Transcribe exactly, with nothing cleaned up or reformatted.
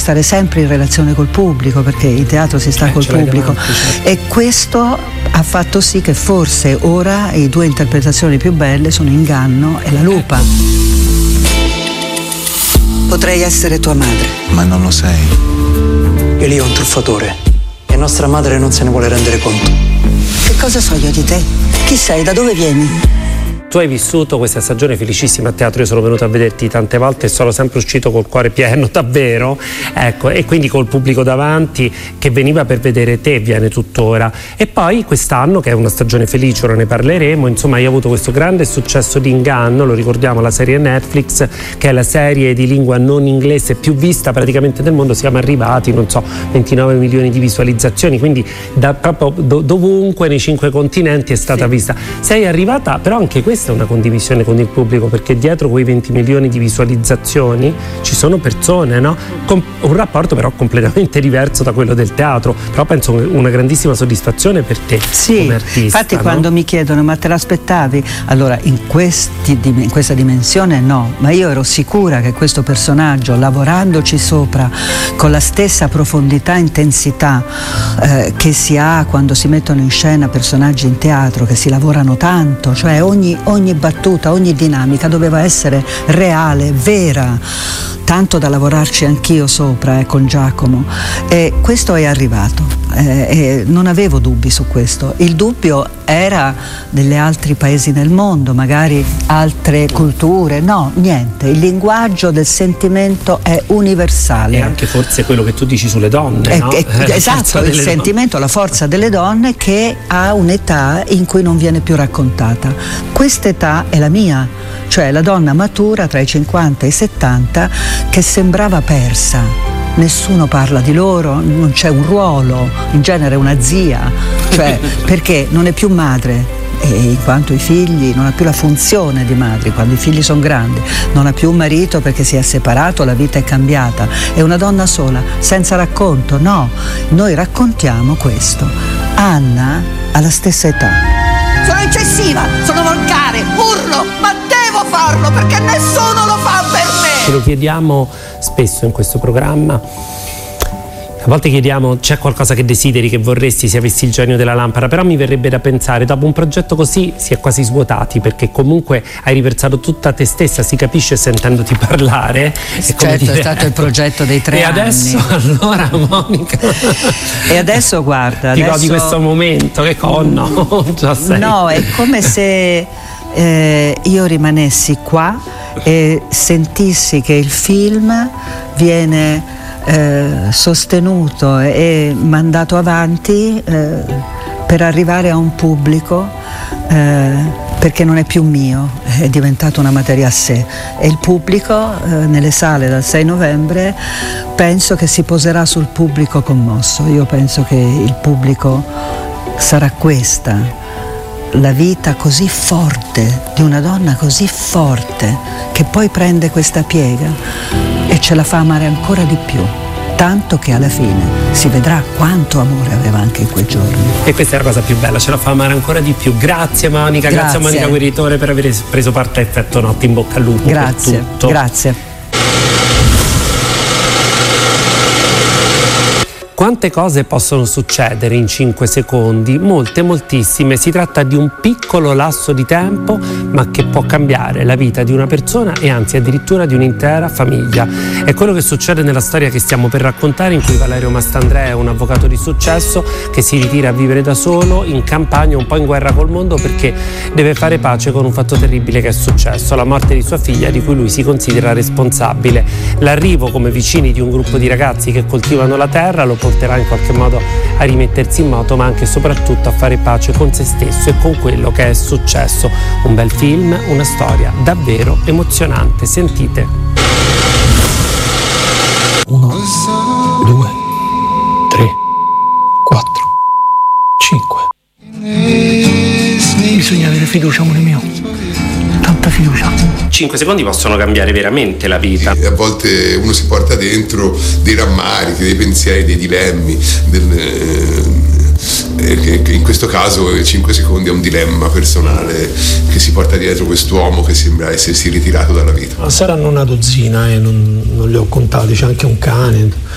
stare sempre in relazione col pubblico, perché in teatro si sta eh, col pubblico, davanti, certo. E questo ha fatto sì che forse ora i due interpretazioni più belle sono Inganno e La Lupa. Potrei essere tua madre. Ma non lo sei. Elia è un truffatore e nostra madre non se ne vuole rendere conto. Che cosa so io di te? Chi sei? Da dove vieni? Tu hai vissuto questa stagione felicissima a teatro, io sono venuto a vederti tante volte e sono sempre uscito col cuore pieno, davvero, ecco, e quindi col pubblico davanti che veniva per vedere te, viene tuttora. E poi quest'anno, che è una stagione felice, ora ne parleremo, insomma hai avuto questo grande successo di Inganno, lo ricordiamo, la serie Netflix, che è la serie di lingua non inglese più vista praticamente nel mondo, siamo arrivati, non so, ventinove milioni di visualizzazioni, quindi da, proprio do, dovunque nei cinque continenti è stata sì. vista. Sei arrivata, però anche questa è una condivisione con il pubblico, perché dietro quei venti milioni di visualizzazioni ci sono persone, no? Con un rapporto però completamente diverso da quello del teatro, però penso una grandissima soddisfazione per te sì, come artista. Infatti no? Quando mi chiedono ma te l'aspettavi? Allora in, questi, in questa dimensione no, ma io ero sicura che questo personaggio, lavorandoci sopra con la stessa profondità e intensità eh, che si ha quando si mettono in scena personaggi in teatro, che si lavorano tanto, cioè ogni ogni battuta, ogni dinamica doveva essere reale, vera, tanto da lavorarci anch'io sopra eh, con Giacomo, e questo è arrivato, eh, e non avevo dubbi su questo. Il dubbio era degli altri paesi nel mondo, magari altre culture, no, niente, il linguaggio del sentimento è universale. E anche forse quello che tu dici sulle donne, eh, no? eh, esatto, il sentimento, la forza delle donne che ha un'età in cui non viene più raccontata. Quest'età è la mia, cioè la donna matura tra i cinquanta e i settanta che sembrava persa. Nessuno parla di loro, non c'è un ruolo, in genere una zia, cioè perché non è più madre, e in quanto i figli non ha più la funzione di madre quando i figli sono grandi, non ha più un marito perché si è separato, la vita è cambiata, è una donna sola, senza racconto. No, noi raccontiamo questo. Anna ha la stessa età. Sono eccessiva, sono volgare, urlo, ma devo farlo perché nessuno lo fa per me. Ce lo chiediamo spesso in questo programma. A volte chiediamo, c'è qualcosa che desideri, che vorresti se avessi il genio della lampada, però mi verrebbe da pensare, dopo un progetto così si è quasi svuotati, perché comunque hai riversato tutta te stessa, si capisce sentendoti parlare. È certo, dire, è stato il progetto dei tre e anni. E adesso allora Monica e adesso guarda ti adesso... godi questo momento, che oh no, già sei. No, è come se eh, io rimanessi qua e sentissi che il film viene Eh, sostenuto e mandato avanti eh, per arrivare a un pubblico eh, perché non è più mio, è diventato una materia a sé, e il pubblico eh, nelle sale dal sei novembre penso che si poserà sul pubblico commosso. Io penso che il pubblico sarà questa, la vita così forte di una donna così forte che poi prende questa piega e ce la fa amare ancora di più, tanto che alla fine si vedrà quanto amore aveva anche in quei giorni. E questa è la cosa più bella, ce la fa amare ancora di più. Grazie Monica, grazie, grazie a Monica Gueritore per aver preso parte a Effetto Notte, in bocca al lupo. Grazie, per tutto. Grazie. Quante cose possono succedere in cinque secondi? Molte, moltissime. Si tratta di un piccolo lasso di tempo, ma che può cambiare la vita di una persona e anzi addirittura di un'intera famiglia. È quello che succede nella storia che stiamo per raccontare, in cui Valerio Mastandrea è un avvocato di successo che si ritira a vivere da solo in campagna, un po' in guerra col mondo, perché deve fare pace con un fatto terribile che è successo, la morte di sua figlia, di cui lui si considera responsabile. L'arrivo come vicini di un gruppo di ragazzi che coltivano la terra lo porterà in qualche modo a rimettersi in moto, ma anche e soprattutto a fare pace con se stesso e con quello che è successo. Un bel film, una storia davvero emozionante. Sentite. Uno, due, tre, quattro, cinque. Bisogna avere fiducia, amore mio. Tanta fiducia. cinque secondi possono cambiare veramente la vita. E a volte uno si porta dentro dei rammarichi, dei pensieri, dei dilemmi. Del, eh, in questo caso cinque secondi è un dilemma personale che si porta dietro quest'uomo che sembra essersi ritirato dalla vita. Saranno una dozzina e eh, non, non li ho contati, c'è anche un cane.